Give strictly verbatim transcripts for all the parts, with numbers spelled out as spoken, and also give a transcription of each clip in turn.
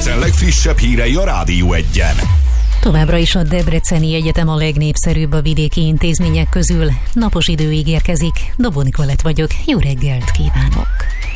Debrecen legfrissebb hírei a Rádió Egyen. Továbbra is a Debreceni Egyetem a legnépszerűbb a vidéki intézmények közül. Napos idő ígérkezik. Dobó Nikolett vagyok. Jó reggelt kívánok!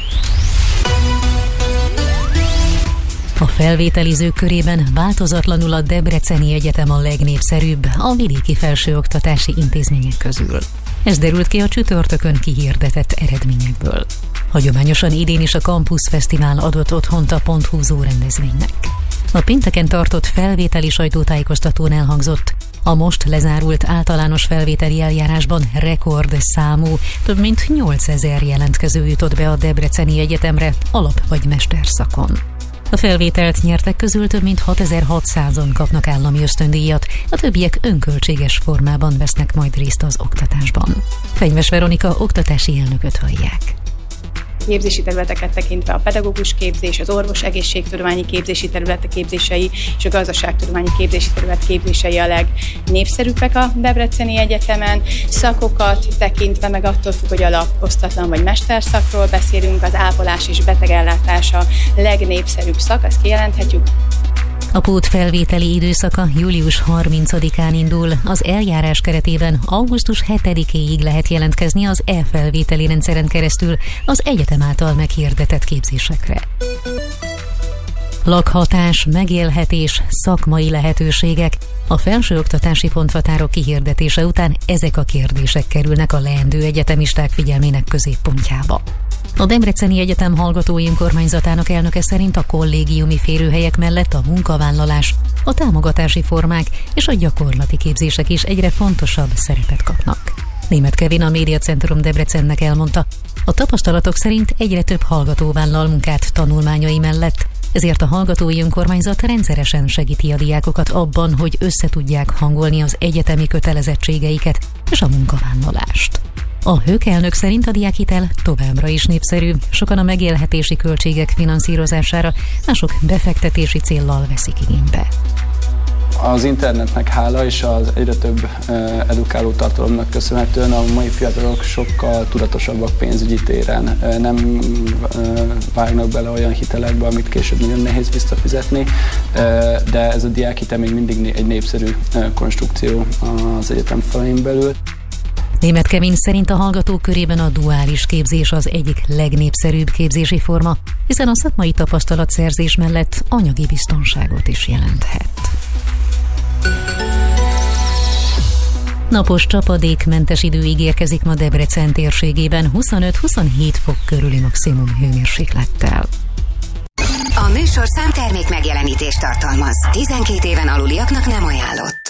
A felvételizők körében változatlanul a Debreceni Egyetem a legnépszerűbb a vidéki felsőoktatási intézmények közül. Ez derült ki a csütörtökön kihirdetett eredményekből. Hagyományosan idén is a Campus Fesztivál adott otthont a pont húzó rendezvénynek. A pénteken tartott felvételi sajtótájékoztatón elhangzott: a most lezárult általános felvételi eljárásban rekordszámú, több mint nyolcezer jelentkező jutott be a Debreceni Egyetemre alap- vagy mesterszakon. A felvételt nyertek közül több mint hatezer-hatszázan kapnak állami ösztöndíjat, a többiek önköltséges formában vesznek majd részt az oktatásban. Fenyves Veronika oktatási elnököt hallják. Képzési területeket tekintve a pedagógus képzés, az orvos egészségtudományi képzési területek képzései és a gazdaságtudományi képzési terület képzései a legnépszerűbbek a Debreceni Egyetemen. Szakokat tekintve meg attól függ, hogy alaposztatlan vagy mesterszakról beszélünk, az ápolás és betegellátás a legnépszerűbb szak, ezt kijelenthetjük. A pótfelvételi időszaka július harmincadikán indul, az eljárás keretében augusztus hetedikéig lehet jelentkezni az e-felvételi rendszeren keresztül az egyetem által meghirdetett képzésekre. Lakhatás, megélhetés, szakmai lehetőségek. A felsőoktatási ponthatárok kihirdetése után ezek a kérdések kerülnek a leendő egyetemisták figyelmének középpontjába. A Debreceni Egyetem Hallgatói Önkormányzatának elnöke szerint a kollégiumi férőhelyek mellett a munkavállalás, a támogatási formák és a gyakorlati képzések is egyre fontosabb szerepet kapnak. Németh Kevin, a Médiacentrum Debrecennek elmondta, a tapasztalatok szerint egyre több hallgató vállal munkát tanulmányai mellett, ezért a Hallgatói Önkormányzat rendszeresen segíti a diákokat abban, hogy összetudják hangolni az egyetemi kötelezettségeiket és a munkavállalást. A Hők elnök szerint a diákhitel továbbra is népszerű, sokan a megélhetési költségek finanszírozására, mások befektetési céllal veszik igénybe. Az internetnek hála és az egyre több edukáló tartalomnak köszönhetően a mai fiatalok sokkal tudatosabbak pénzügyi téren. Nem vágnak bele olyan hitelekbe, amit később nagyon nehéz visszafizetni, de ez a diákhitel még mindig egy népszerű konstrukció az egyetem falain belül. Németh Kevin szerint a hallgatók körében a duális képzés az egyik legnépszerűbb képzési forma, hiszen a szakmai tapasztalatszerzés mellett anyagi biztonságot is jelenthet. Napos csapadékmentes idő ígérkezik ma Debrecen térségében huszonöt-huszonhét fok körüli maximum hőmérséklettel. A műsorszám termék megjelenítést tartalmaz. tizenkét éven aluliaknak nem ajánlott.